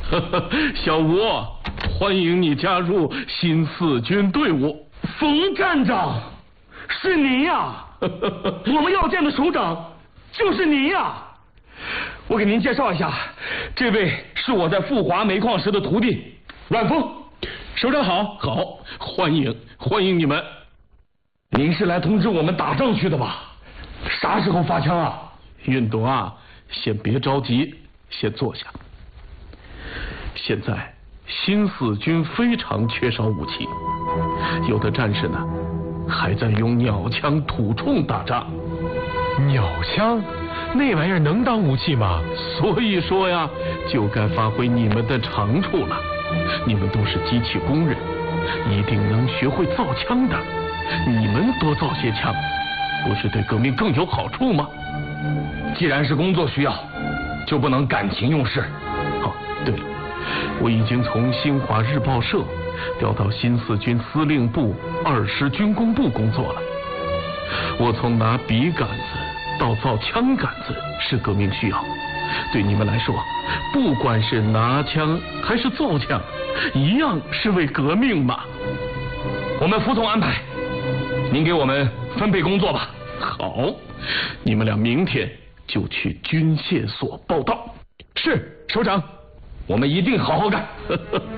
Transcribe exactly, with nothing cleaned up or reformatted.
小吴，欢迎你加入新四军队伍。 冯站长，是您呀！我们要见的首长就是您呀！我给您介绍一下，这位是我在富华煤矿时的徒弟阮峰。 首长好，好，欢迎欢迎你们。 您是来通知我们打仗去的吧？啥时候发枪啊？ 运动啊，先别着急，先坐下。现在新四军非常缺少武器，有的战士呢还在用鸟枪、土铳打仗。 鸟枪？那玩意儿能当武器吗？ 所以说呀，就该发挥你们的长处了。你们都是机器工人，一定能学会造枪的。你们多造些枪，不是对革命更有好处吗？ 既然是工作需要，就不能感情用事。 哦，对了，我已经从新华日报社调到新四军司令部二师军工部工作了。我从拿笔杆子到造枪杆子是革命需要，对你们来说，不管是拿枪还是造枪，一样是为革命嘛。 我们服从安排，您给我们分配工作吧。 好，你们俩明天就去军械所报到。 是，首长，我们一定好好干。